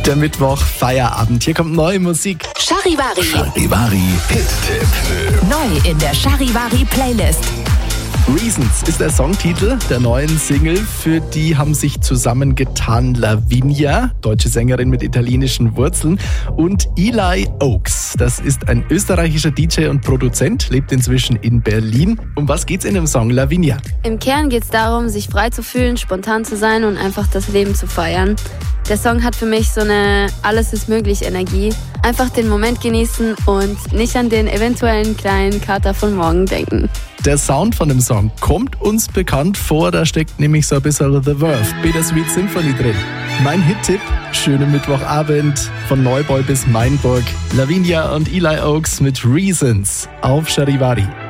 Der Mittwoch Feierabend. Hier kommt neue Musik. Charivari. Charivari Hit-Tipp. Neu in der Charivari Playlist. Reasons ist der Songtitel der neuen Single. Für die haben sich zusammengetan Lavinia, deutsche Sängerin mit italienischen Wurzeln, und Eli Oaks. Das ist ein österreichischer DJ und Produzent, lebt inzwischen in Berlin. Um was geht's in dem Song Lavinia? Im Kern geht es darum, sich frei zu fühlen, spontan zu sein und einfach das Leben zu feiern. Der Song hat für mich so eine Alles-ist-möglich-Energie. Einfach den Moment genießen und nicht an den eventuellen kleinen Kater von morgen denken. Der Sound von dem Song kommt uns bekannt vor, da steckt nämlich so ein bisschen The Verve, Bittersweet Symphony drin. Mein Hit-Tipp, schönen Mittwochabend, von Neubau bis Mainburg. Lavinia und Eli Oaks mit Reasons auf Charivari.